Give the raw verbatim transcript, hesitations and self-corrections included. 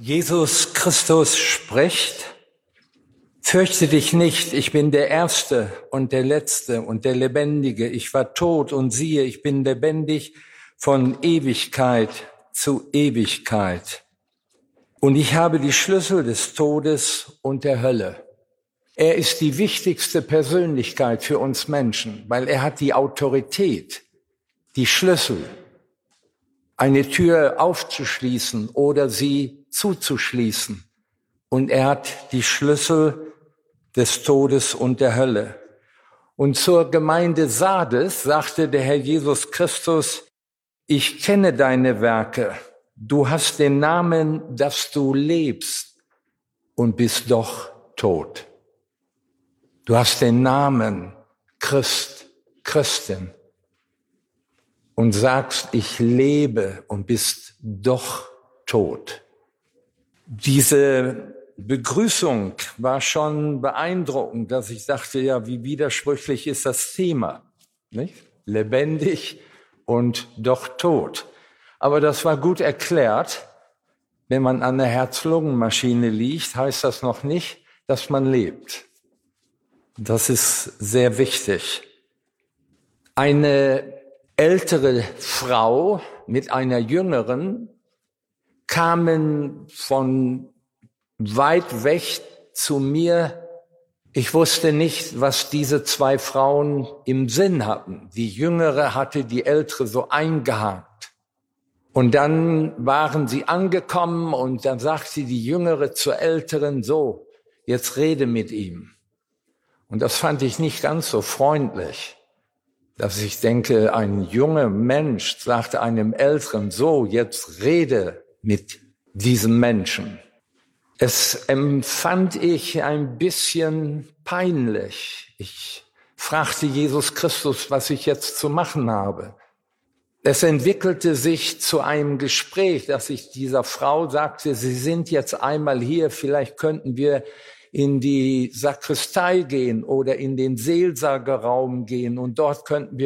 Jesus Christus spricht: Fürchte dich nicht, ich bin der Erste und der Letzte und der Lebendige. Ich war tot und siehe, ich bin lebendig von Ewigkeit zu Ewigkeit. Und ich habe die Schlüssel des Todes und der Hölle. Er ist die wichtigste Persönlichkeit für uns Menschen, weil er hat die Autorität, die Schlüssel, eine Tür aufzuschließen oder sie zuzuschließen. Und er hat die Schlüssel des Todes und der Hölle. Und zur Gemeinde Sardes sagte der Herr Jesus Christus: Ich kenne deine Werke. Du hast den Namen, dass du lebst und bist doch tot. Du hast den Namen Christ, Christin und sagst, ich lebe und bist doch tot. Diese Begrüßung war schon beeindruckend, dass ich dachte, ja, wie widersprüchlich ist das Thema, nicht? Lebendig und doch tot. Aber das war gut erklärt. Wenn man an der Herz-Lungen-Maschine liegt, heißt das noch nicht, dass man lebt. Das ist sehr wichtig. Eine ältere Frau mit einer jüngeren kamen von weit weg zu mir. Ich wusste nicht, was diese zwei Frauen im Sinn hatten. Die Jüngere hatte die Ältere so eingehakt. Und dann waren sie angekommen und dann sagte die Jüngere zur Älteren: So, jetzt rede mit ihm. Und das fand ich nicht ganz so freundlich, dass ich denke, ein junger Mensch sagte einem Älteren: So, jetzt rede mit diesem Menschen. Es empfand ich ein bisschen peinlich. Ich fragte Jesus Christus, was ich jetzt zu machen habe. Es entwickelte sich zu einem Gespräch, dass ich dieser Frau sagte: Sie sind jetzt einmal hier, vielleicht könnten wir in die Sakristei gehen oder in den Seelsorgerraum gehen und dort könnten wir